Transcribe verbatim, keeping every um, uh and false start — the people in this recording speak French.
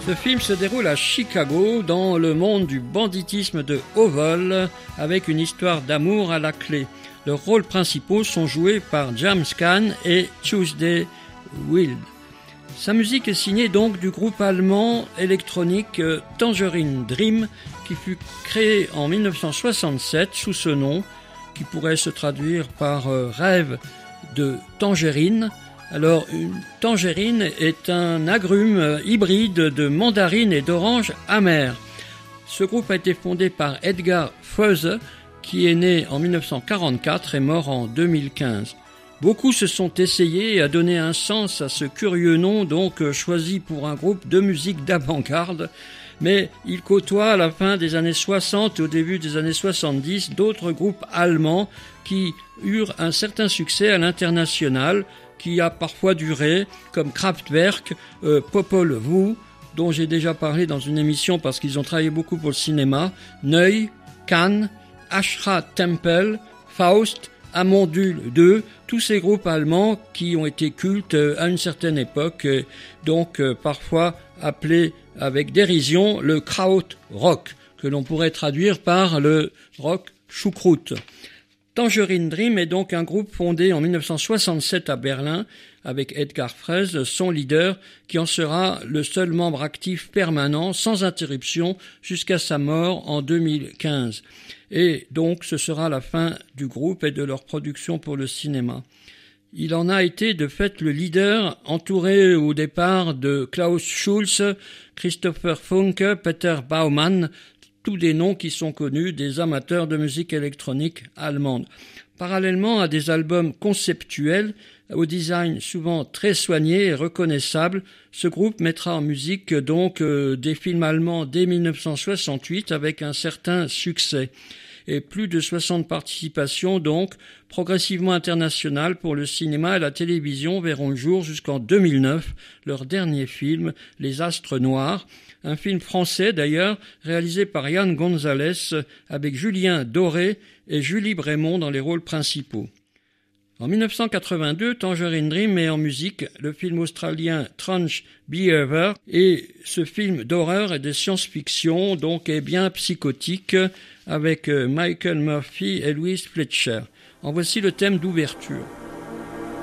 Ce film se déroule à Chicago, dans le monde du banditisme de haut vol, avec une histoire d'amour à la clé. Leurs rôles principaux sont joués par James Caan et Tuesday Wild. Sa musique est signée donc du groupe allemand électronique Tangerine Dream, qui fut créé en mille neuf cent soixante-sept sous ce nom, qui pourrait se traduire par euh, rêve de tangerine. Alors, une tangerine est un agrume hybride de mandarine et d'orange amère. Ce groupe a été fondé par Edgar Froese, qui est né en mille neuf cent quarante-quatre et mort en deux mille quinze. Beaucoup se sont essayés à donner un sens à ce curieux nom, donc choisi pour un groupe de musique d'avant-garde, mais il côtoie à la fin des années soixante et au début des années soixante-dix d'autres groupes allemands qui eurent un certain succès à l'international, qui a parfois duré, comme Kraftwerk, euh, Popol Vuh, dont j'ai déjà parlé dans une émission parce qu'ils ont travaillé beaucoup pour le cinéma, Neu!, Cannes, Ashra Temple, Faust, Amondul deux, tous ces groupes allemands qui ont été cultes à une certaine époque, donc euh, parfois appelés avec dérision le Krautrock, que l'on pourrait traduire par le rock choucroute. Tangerine Dream est donc un groupe fondé en mille neuf cent soixante-sept à Berlin avec Edgar Froese, son leader, qui en sera le seul membre actif permanent, sans interruption, jusqu'à sa mort en deux mille quinze. Et donc ce sera la fin du groupe et de leur production pour le cinéma. Il en a été de fait le leader, entouré au départ de Klaus Schulze, Christopher Funke, Peter Baumann, tous des noms qui sont connus des amateurs de musique électronique allemande. Parallèlement à des albums conceptuels, au design souvent très soigné et reconnaissable, ce groupe mettra en musique donc euh, des films allemands dès mille neuf cent soixante-huit avec un certain succès. Et plus de soixante participations donc, progressivement internationales pour le cinéma et la télévision verront le jour jusqu'en deux mille neuf, leur dernier film, Les Astres Noirs, un film français d'ailleurs, réalisé par Yann Gonzalez, avec Julien Doré et Julie Brémond dans les rôles principaux. En mille neuf cent quatre-vingt-deux, Tangerine Dream met en musique le film australien Strange Behavior, et ce film d'horreur et de science-fiction donc est bien psychotique, avec Michael Murphy et Louise Fletcher. En voici le thème d'ouverture.